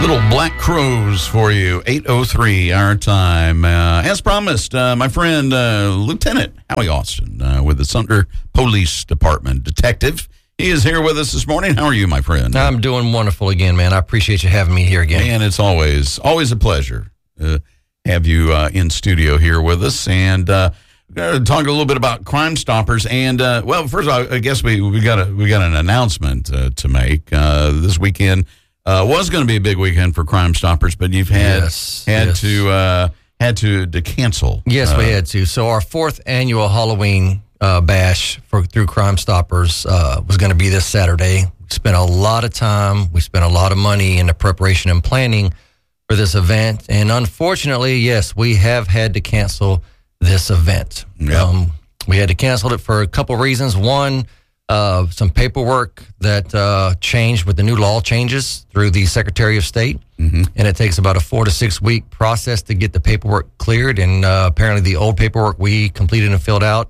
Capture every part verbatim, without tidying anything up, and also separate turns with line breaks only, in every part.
Little Black Crows for you, eight oh three our time. Uh, as promised, uh, my friend uh, Lieutenant Howie Austin uh, with the Sumter Police Department detective. He is here with us this morning. How are you, my friend?
I'm doing wonderful again, man. I appreciate you having me here again.
And it's always always a pleasure to have you uh, in studio here with us. And uh, we're going to talk a little bit about Crime Stoppers. And, uh, well, first of all, I guess we, we, got, a, we got an announcement uh, to make uh, this weekend. Uh, was going to be a big weekend for Crime Stoppers, but you've had
yes,
had
yes.
to uh, had to, to cancel.
Yes,
uh,
we had to. So our fourth annual Halloween uh, bash for through Crime Stoppers uh, was going to be this Saturday. We spent a lot of time, we spent a lot of money in the preparation and planning for this event, and unfortunately, yes, we have had to cancel this event.
Yep.
Um, we had to cancel it for a couple reasons. One. Uh, some paperwork that uh, changed with the new law changes through the Secretary of State.
Mm-hmm.
And it takes about a four to six week process to get the paperwork cleared. And uh, apparently the old paperwork we completed and filled out,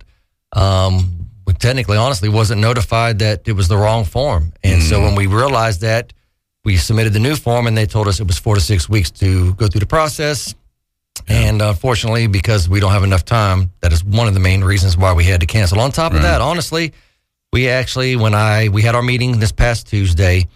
um, we technically, honestly, wasn't notified that it was the wrong form. And mm-hmm. so when we realized that, we submitted the new form and they told us it was four to six weeks to go through the process. Yeah. And unfortunately, because we don't have enough time, that is one of the main reasons why we had to cancel. On top of
right.
that, honestly, We actually, when I, we had our meeting this past Tuesday,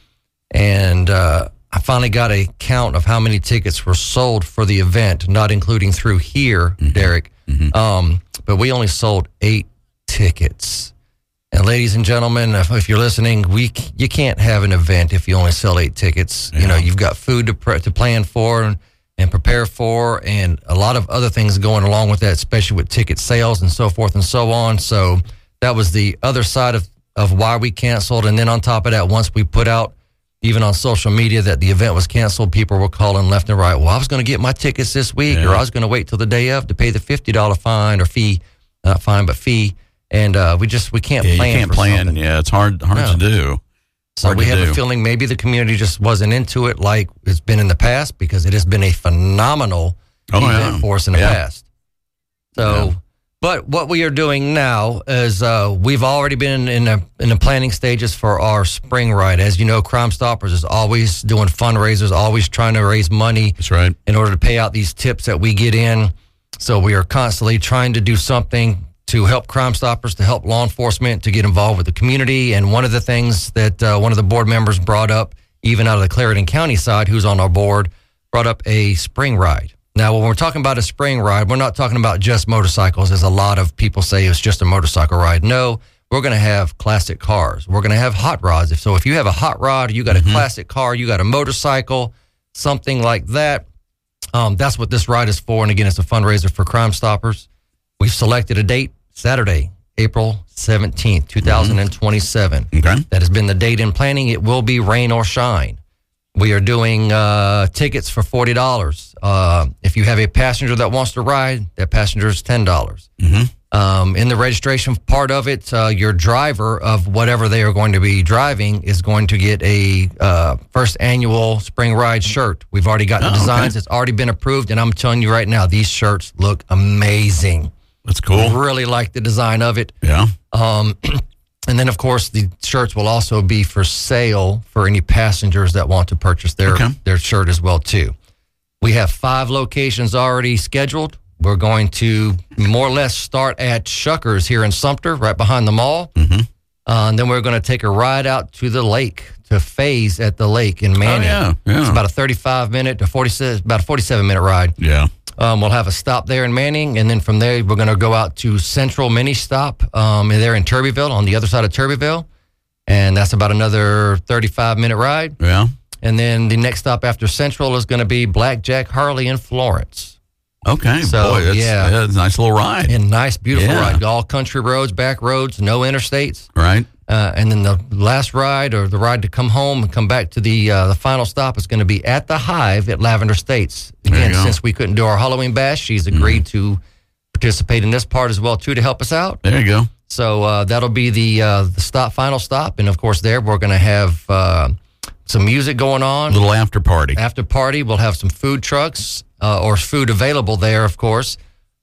and uh, I finally got a count of how many tickets were sold for the event, not including through here, mm-hmm. Derek. Mm-hmm. Um, but we only sold eight tickets. And ladies and gentlemen, if, if you're listening, we you can't have an event if you only sell eight tickets. Yeah. You know, you've got food to pre- to plan for and, and prepare for, and a lot of other things going along with that, especially with ticket sales and so forth and so on. So that was the other side of, of why we canceled. And then on top of that, once we put out, even on social media, that the event was canceled, people were calling left and right. Well, I was going to get my tickets this week, yeah. or I was going to wait till the day of to pay the fifty dollars fine or fee, not fine, but fee. And uh, we just, we can't
yeah,
plan
you can't
for
plan.
something.
Yeah, it's hard hard
no.
to do.
So
hard
we
to
have
do.
a feeling maybe the community just wasn't into it like it's been in the past, because it has been a phenomenal
oh,
event
yeah.
for us in the
yeah.
past. So...
Yeah.
But what we are doing now is uh, we've already been in the in the planning stages for our spring ride. As you know, Crime Stoppers is always doing fundraisers, always trying to raise money.
That's right.
In order to pay out these tips that we get in. So we are constantly trying to do something to help Crime Stoppers, to help law enforcement, to get involved with the community. And one of the things that uh, one of the board members brought up, even out of the Clarendon County side, who's on our board, brought up a spring ride. Now, when we're talking about a spring ride, we're not talking about just motorcycles, as a lot of people say it's just a motorcycle ride. No, we're going to have classic cars. We're going to have hot rods. If so, if you have a hot rod, you got a mm-hmm. classic car, you got a motorcycle, something like that, um, that's what this ride is for. And again, it's a fundraiser for Crime Stoppers. We've selected a date, Saturday, April seventeenth, twenty twenty-seven.
Mm-hmm. Okay.
That has been the date in planning. It will be rain or shine. We are doing uh, tickets for forty dollars. Uh, if you have a passenger that wants to ride, that passenger is ten dollars.
Mm-hmm.
Um, in the registration part of it, uh, your driver of whatever they are going to be driving is going to get a uh, first annual spring ride shirt. We've already got the
oh,
designs.
Okay.
It's already been approved, and I'm telling you right now, these shirts look amazing.
That's cool.
I really like the design of it.
Yeah.
Um, And then, of course, the shirts will also be for sale for any passengers that want to purchase their,
okay.
their shirt as well, too. We have five locations already scheduled. We're going to more or less start at Shuckers here in Sumter, right behind the mall.
Mm-hmm.
Uh, and then we're going to take a ride out to the lake, to Faze at the lake in Manning.
Oh, yeah, yeah.
It's about a thirty-five minute to forty, about a forty-seven minute ride.
Yeah.
Um, we'll have a stop there in Manning, and then from there, we're going to go out to Central Mini Stop um, there in Turbyville, on the other side of Turbyville, and that's about another thirty-five minute ride.
Yeah.
And then the next stop after Central is going to be Blackjack Harley in Florence.
Okay.
So,
Boy, that's,
yeah.
that's a nice little ride.
And nice, beautiful
Yeah.
ride. All country roads, back roads, no interstates.
Right.
Uh, and then the last ride, or the ride to come home and come back to the uh, the final stop, is going to be at the Hive at Lavender Estates. Again, since we couldn't do our Halloween bash, she's agreed mm-hmm. to participate in this part as well, too, to help us out.
There you go.
So uh, that'll be the uh, the stop, final stop. And, of course, there we're going to have uh, some music going on.
A little after party.
After party. We'll have some food trucks uh, or food available there, of course.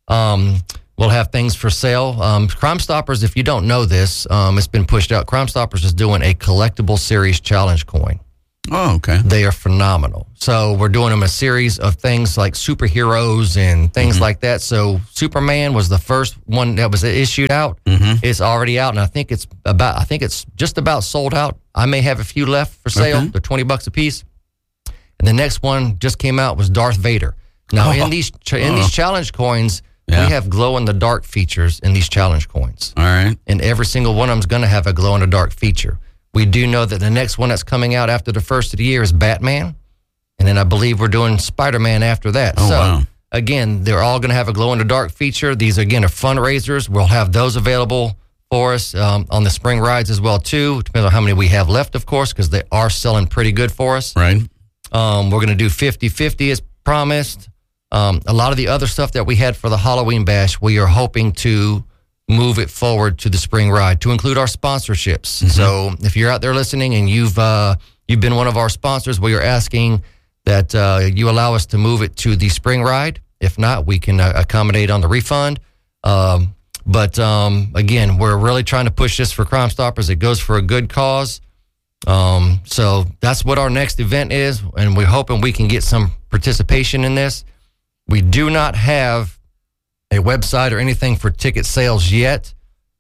Um We'll have things for sale. Um, Crime Stoppers, if you don't know this, um, it's been pushed out. Crime Stoppers is doing a collectible series challenge coin.
Oh, okay.
They are phenomenal. So we're doing them a series of things like superheroes and things mm-hmm. like that. So Superman was the first one that was issued out. Mm-hmm. It's already out, and I think it's about. I think it's just about sold out. I may have a few left for sale. Okay. They're twenty bucks a piece. And the next one just came out was Darth Vader. Now oh. in these in oh. these challenge coins, yeah. we have glow in the dark features in these challenge coins.
All right.
And every single one of them is going to have a glow in the dark feature. We do know that the next one that's coming out after the first of the year is Batman. And then I believe we're doing Spider-Man after that.
Oh,
so,
wow.
again, they're all going to have a glow-in-the-dark feature. These, again, are fundraisers. We'll have those available for us um, on the spring rides as well, too. Depends on how many we have left, of course, because they are selling pretty good for us.
Right.
Um, we're going to do fifty-fifty as promised. Um, a lot of the other stuff that we had for the Halloween Bash, we are hoping to move it forward to the spring ride to include our sponsorships. Mm-hmm. So if you're out there listening and you've uh, you've been one of our sponsors, we are asking that uh, you allow us to move it to the spring ride. If not, we can uh, accommodate on the refund. Um, but um, again, we're really trying to push this for Crime Stoppers. It goes for a good cause. Um, so that's what our next event is, and we're hoping we can get some participation in this. We do not have a website or anything for ticket sales yet.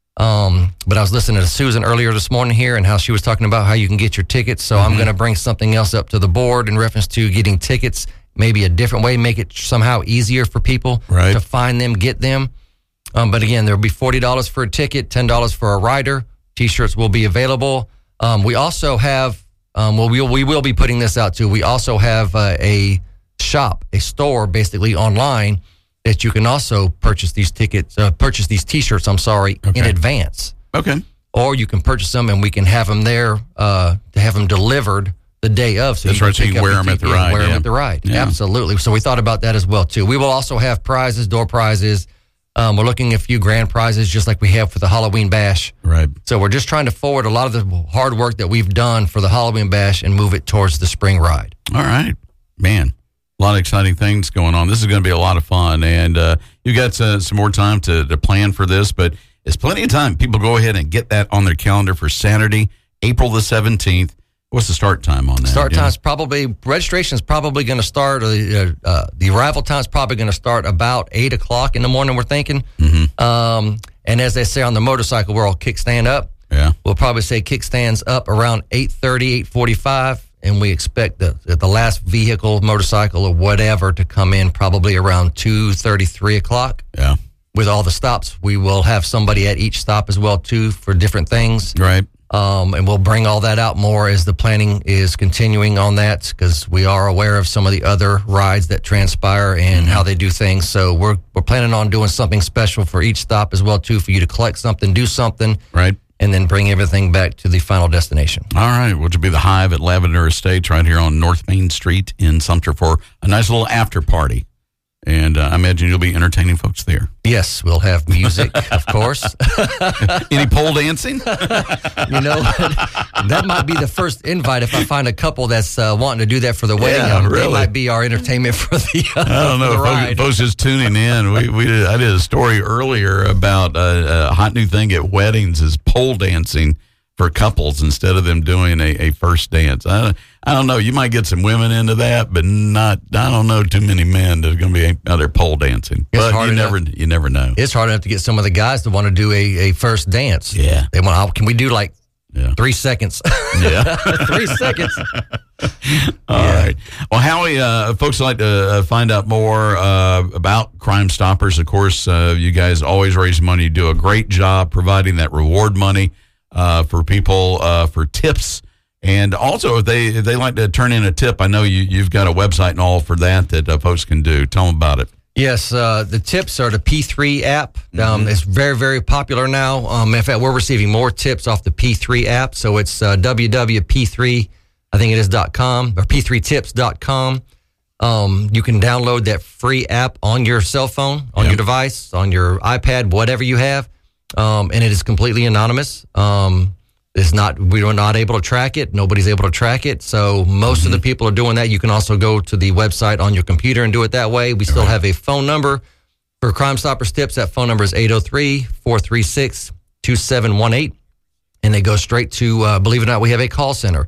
Um, but I was listening to Susan earlier this morning here and how she was talking about how you can get your tickets. So mm-hmm. I'm going to bring something else up to the board in reference to getting tickets, maybe a different way, make it somehow easier for people
right.
to find them, get them. Um, but again, there'll be forty dollars for a ticket, ten dollars for a rider. T-shirts will be available. Um, we also have, um, well, we, we will be putting this out too. We also have uh, a shop, a store basically online that you can also purchase these tickets, uh, purchase these T-shirts, I'm sorry, okay. in advance.
Okay.
Or you can purchase them and we can have them there uh, to have them delivered the day of.
So That's you right, so you can wear them at the ride.
Wear
yeah.
them at the ride,
yeah.
absolutely. So we thought about that as well, too. We will also have prizes, door prizes. Um, we're looking at a few grand prizes just like we have for the Halloween Bash.
Right.
So we're just trying to forward a lot of the hard work that we've done for the Halloween Bash and move it towards the spring ride.
All right. Man. A lot of exciting things going on. This is going to be a lot of fun, and uh, you got uh, some more time to, to plan for this, but it's plenty of time. People go ahead and get that on their calendar for Saturday, April the seventeenth. What's the start time on that?
Start
yeah.
time is probably, registration is probably going to start, uh, uh, the arrival time is probably going to start about eight o'clock in the morning, we're thinking.
Mm-hmm.
Um, and as they say on the motorcycle world, kickstand up.
Yeah.
We'll probably say kickstands up around eight thirty, eight forty-five. And we expect the the last vehicle, motorcycle, or whatever to come in probably around two thirty, three o'clock.
Yeah.
With all the stops, we will have somebody at each stop as well, too, for different things.
Right.
Um, and we'll bring all that out more as the planning is continuing on that, because we are aware of some of the other rides that transpire and mm-hmm. how they do things. So we're we're planning on doing something special for each stop as well, too, for you to collect something, do something.
Right.
And then bring everything back to the final destination.
All right, which will be the Hive at Lavender Estates right here on North Main Street in Sumter for a nice little after party. And uh, I imagine you'll be entertaining folks there.
Yes, we'll have music, of course.
Any pole dancing?
You know, that might be the first invite if I find a couple that's uh, wanting to do that for the wedding.
Yeah,
um,
really.
They might be our entertainment for the uh,
I don't know.
the
Folks,
ride.
folks just tuning in. We, we did, I did a story earlier about uh, a hot new thing at weddings is pole dancing for couples instead of them doing a, a first dance. I, I don't know. You might get some women into that, but not. I don't know too many men that are going to be out there pole dancing.
It's
but
hard
you
enough.
never, you never know.
It's hard enough to get some of the guys to want to do a, a first dance.
Yeah.
They want. Can we do like
yeah.
three seconds?
Yeah,
three seconds.
All yeah. right. Well, Howie, uh, folks like to uh, find out more uh, about Crime Stoppers. Of course, uh, you guys always raise money. You do a great job providing that reward money uh, for people uh, for tips. And also, if they if they like to turn in a tip, I know you, you've got a website and all for that that uh, folks can do. Tell them about it.
Yes, uh, the tips are the P three app. Um, mm-hmm. It's very, very popular now. Um, in fact, we're receiving more tips off the P three app. So it's uh, w w w dot p three, I think it is dot com or p three tips dot com. Um, you can download that free app on your cell phone, on yep. your device, on your iPad, whatever you have, um, and it is completely anonymous. Um, It's not, we are not able to track it. Nobody's able to track it. So most mm-hmm. of the people are doing that. You can also go to the website on your computer and do it that way. We still right. have a phone number for Crime Stoppers tips. That phone number is eight oh three, four three six, two seven one eight. And they go straight to, uh, believe it or not, we have a call center.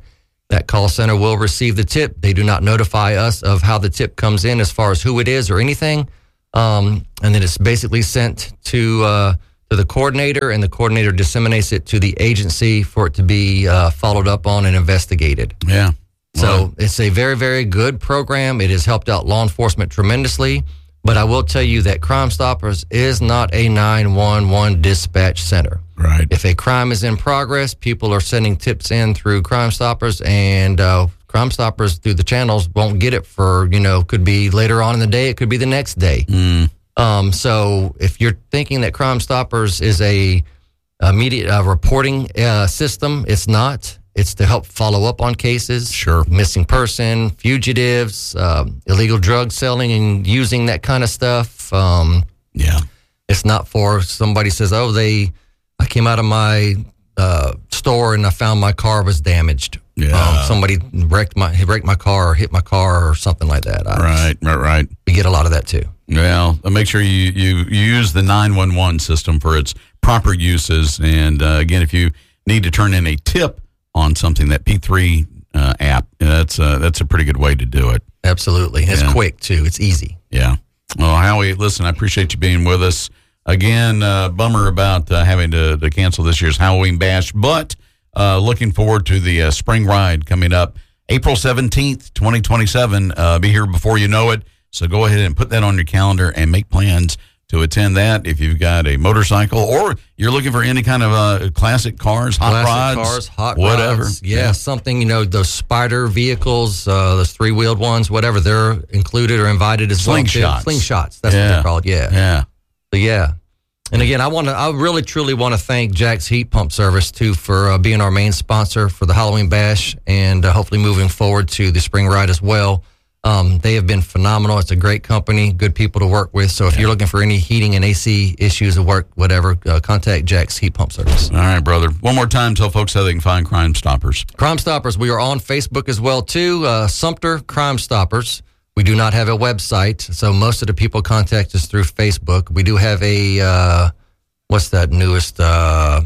that call center will receive the tip. They do not notify us of how the tip comes in as far as who it is or anything. Um, and then it's basically sent to uh, to the coordinator, and the coordinator disseminates it to the agency for it to be uh, followed up on and investigated.
Yeah.
So
Well,
it's a very, very good program. It has helped out law enforcement tremendously. But I will tell you that Crime Stoppers is not a nine one one dispatch center.
right.
If a crime is in progress, people are sending tips in through Crime Stoppers, and uh, Crime Stoppers through the channels won't get it for, you know, could be later on in the day. It could be the next day.
Mm.
Um, so if you're thinking that Crime Stoppers is a immediate uh, reporting uh, system, it's not. It's to help follow up on cases.
Sure.
Missing person, fugitives, um, illegal drug selling and using that kind of stuff. Um,
Yeah.
it's not for somebody says, oh, they, I came out of my uh, store and I found my car was damaged.
Yeah.
Um, somebody wrecked my wrecked my car or hit my car or something like that. I,
Right, right, right.
We get a lot of that too.
Well, make sure you, you, you use the nine one one system for its proper uses. And uh, again, if you need to turn in a tip on something, that P three uh, app, that's uh, that's a pretty good way to do it.
Absolutely. It's
Yeah.
quick too. It's easy.
Yeah. Well, Howie, listen, I appreciate you being with us. Again, uh, bummer about uh, having to, to cancel this year's Halloween Bash, but uh, looking forward to the uh, spring ride coming up April seventeenth, twenty twenty-seven. Uh, be here before you know it. So go ahead and put that on your calendar and make plans to attend that. If you've got a motorcycle or you're looking for any kind of uh, classic cars, hot
Classic
rods,
cars, hot
whatever.
rods. Yeah, something, you know, those spider vehicles, uh, those three-wheeled ones, whatever, they're included or invited as well.
Slingshots.
too. Slingshots. That's
Yeah.
what they're called. Yeah.
Yeah.
So, yeah. And again, I want to, I really, truly want to thank Jack's Heat Pump Service too for uh, being our main sponsor for the Halloween Bash, and uh, hopefully moving forward to the spring ride as well. Um, they have been phenomenal. It's a great company, good people to work with. So if you're looking for any heating and A C issues at work, whatever, uh, contact Jack's Heat Pump Service.
All right, brother. One more time, tell folks how they can find Crime Stoppers.
Crime Stoppers, we are on Facebook as well too. Uh, Sumter Crime Stoppers. We do not have a website, so most of the people contact us through Facebook. We do have a uh, what's that newest uh,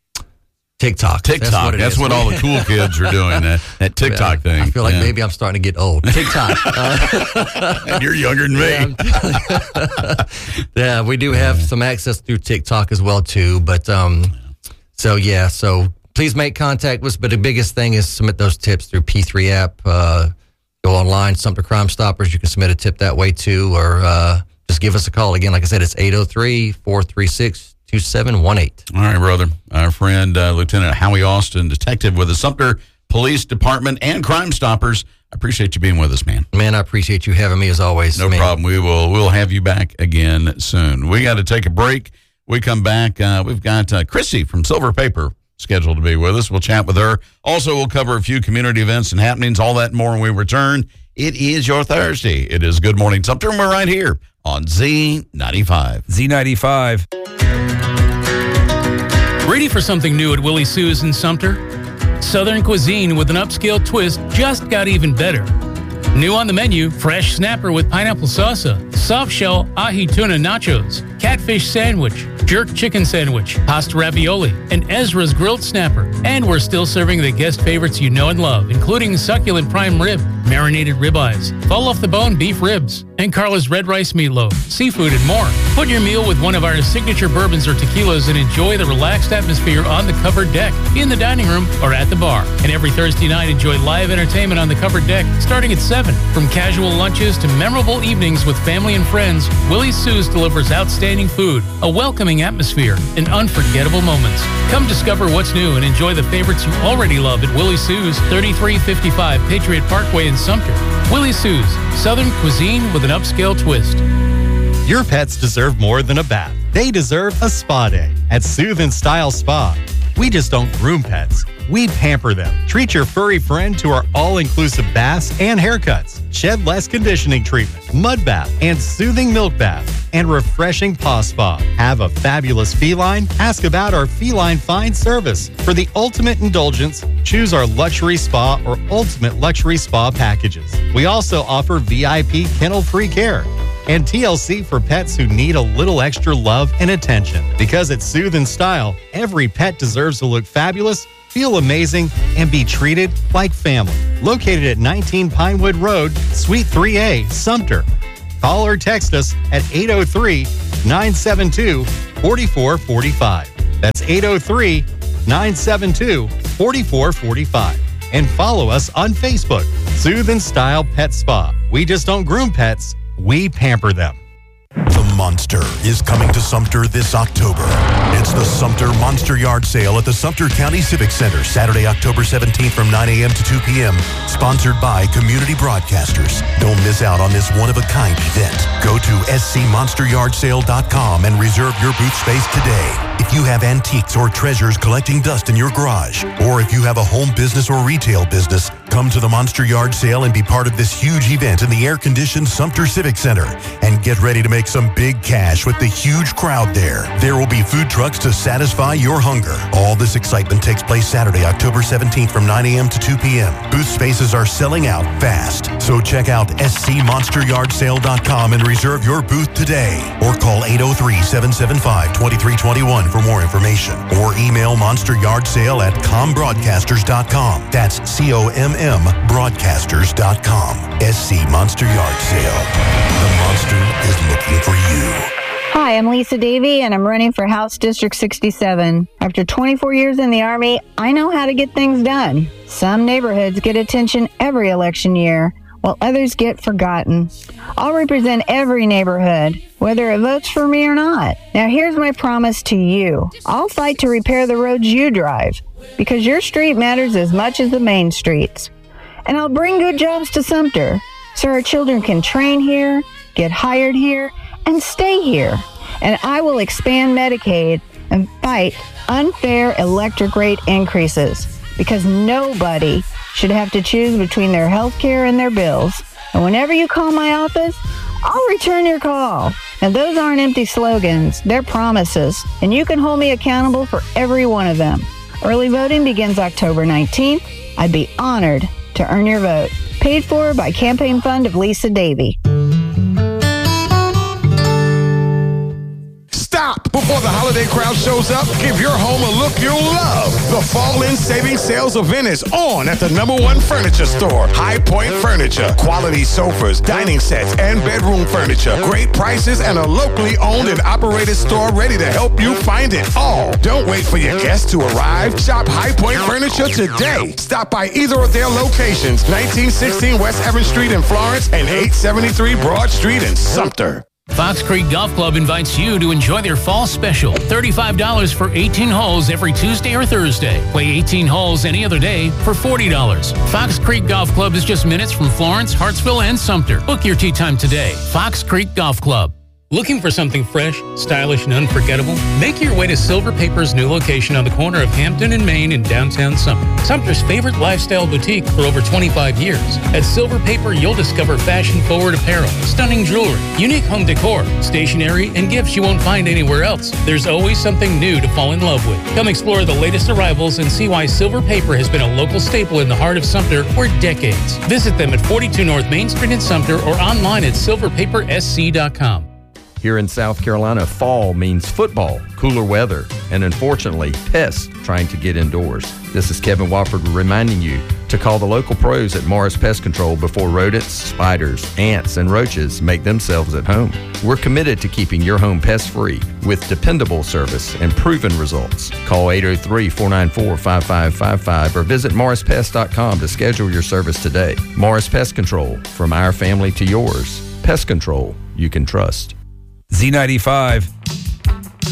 TikTok?
TikTok.
That's what, it
That's
is.
what all the cool kids are doing, that, that TikTok thing.
I feel like
Yeah.
maybe I'm starting to get old. TikTok. Uh,
And you're younger than me.
yeah, yeah, we do have some access through TikTok as well too. But um, so yeah, so please make contact with us. But the biggest thing is submit those tips through P three app. Uh, go online, Sumter Crime Stoppers. You can submit a tip that way too, or uh, just give us a call. Again, like I said, it's eight oh three, four three six, two seven one eight.
All right, brother. Our friend, uh, Lieutenant Howie Austin, detective with the Sumter Police Department and Crime Stoppers. I appreciate you being with us, man.
Man, I appreciate you having me as always.
No
man.
problem. We will we'll have you back again soon. We got to take a break. We come back. Uh, we've got uh, Chrissy from Silver Paper scheduled to be with us. We'll chat with her. Also, we'll cover a few community events and happenings, all that and more when we return. It is your Thursday. It is Good Morning Sumter, and we're right here on Z ninety-five.
Z ninety-five.
Ready for something new at Willie Sue's in Sumter? Southern cuisine with an upscale twist just got even better. New on the menu, fresh snapper with pineapple salsa, soft shell ahi tuna nachos, catfish sandwich, jerk chicken sandwich, pasta ravioli, and Ezra's grilled snapper. And we're still serving the guest favorites you know and love, including succulent prime rib, marinated ribeyes, fall off the bone beef ribs, and Carla's red rice meatloaf, seafood, and more. Put your meal with one of our signature bourbons or tequilas and enjoy the relaxed atmosphere on the covered deck, in the dining room, or at the bar. And every Thursday night, enjoy live entertainment on the covered deck starting at seven. From casual lunches to memorable evenings with family and friends, Willie Sue's delivers outstanding food, a welcoming atmosphere, and unforgettable moments. Come discover what's new and enjoy the favorites you already love at Willie Sue's, thirty-three fifty-five Patriot Parkway in Sumter. Willie Sue's, Southern cuisine with an upscale twist.
Your pets deserve more than a bath. They deserve a spa day at Soothe and Style Spa. We just don't groom pets. We pamper them. Treat your furry friend to our all-inclusive baths and haircuts, shed less conditioning treatment, mud bath, and soothing milk bath, and refreshing paw spa. Have a fabulous feline? Ask about our Feline Find service. For the ultimate indulgence, choose our luxury spa or ultimate luxury spa packages. We also offer V I P kennel-free care and T L C for pets who need a little extra love and attention. Because at Soothe and Style, every pet deserves to look fabulous feel amazing, and be treated like family. Located at nineteen Pinewood Road, Suite three A, Sumter. Call or text us at eight oh three, nine seven two, four four four five. That's eight oh three, nine seven two, four four four five. And follow us on Facebook, Soothe and Style Pet Spa. We just don't groom pets, we pamper them.
The Monster is coming to Sumter this October. It's the Sumter Monster Yard Sale at the Sumter County Civic Center, Saturday, October seventeenth from nine a.m. to two p.m. Sponsored by Community Broadcasters. Don't miss out on this one-of-a-kind event. Go to s c monster yard sale dot com and reserve your booth space today. If you have antiques or treasures collecting dust in your garage, or if you have a home business or retail business, come to the Monster Yard Sale and be part of this huge event in the air-conditioned Sumter Civic Center. And get ready to make some big cash with the huge crowd there. There will be food trucks to satisfy your hunger. All this excitement takes place Saturday, October seventeenth from nine a.m. to two p.m. Booth spaces are selling out fast. So check out s c monster yard sale dot com and reserve your booth today. Or call eight oh three, seven seven five, two three two one for more information. Or email monster yard sale at com broadcasters dot com. That's C O M M broadcasters dot com. S C Monster Yard Sale. The Monster is looking for you.
Hi, I'm Lisa Davey, and I'm running for House District sixty-seven. After twenty-four years in the Army, I know how to get things done. Some neighborhoods get attention every election year, while others get forgotten. I'll represent every neighborhood, whether it votes for me or not. Now, here's my promise to you. I'll fight to repair the roads you drive, because your street matters as much as the main streets. And I'll bring good jobs to Sumter, so our children can train here, get hired here, and stay here. And I will expand Medicaid and fight unfair electric rate increases, because nobody should have to choose between their health care and their bills. And whenever you call my office, I'll return your call. And those aren't empty slogans, they're promises. And you can hold me accountable for every one of them. Early voting begins October nineteenth. I'd be honored to earn your vote. Paid for by Campaign Fund of Lisa Davey.
Stop before the holiday crowd shows up. Give your home a look you'll love. The Fall In Savings Sales event is on at the number one furniture store, High Point Furniture. Quality sofas, dining sets, and bedroom furniture. Great prices and a locally owned and operated store ready to help you find it all. Don't wait for your guests to arrive. Shop High Point Furniture today. Stop by either of their locations, nineteen sixteen West Evans Street in Florence and eight seventy-three Broad Street in Sumter.
Fox Creek Golf Club invites you to enjoy their fall special. thirty-five dollars for eighteen holes every Tuesday or Thursday. Play eighteen holes any other day for forty dollars. Fox Creek Golf Club is just minutes from Florence, Hartsville, and Sumter. Book your tee time today. Fox Creek Golf Club. Looking for something fresh, stylish, and unforgettable? Make your way to Silver Paper's new location on the corner of Hampton and Main in downtown Sumter. Sumter's favorite lifestyle boutique for over twenty-five years. At Silver Paper, you'll discover fashion-forward apparel, stunning jewelry, unique home decor, stationery, and gifts you won't find anywhere else. There's always something new to fall in love with. Come explore the latest arrivals and see why Silver Paper has been a local staple in the heart of Sumter for decades. Visit them at forty-two North Main Street in Sumter or online at silver paper s c dot com.
Here in South Carolina, fall means football, cooler weather, and unfortunately, pests trying to get indoors. This is Kevin Wofford reminding you to call the local pros at Morris Pest Control before rodents, spiders, ants, and roaches make themselves at home. We're committed to keeping your home pest-free with dependable service and proven results. Call eight oh three, four nine four, five five five five or visit morris pest dot com to schedule your service today. Morris Pest Control, from our family to yours. Pest control you can trust.
Z ninety-five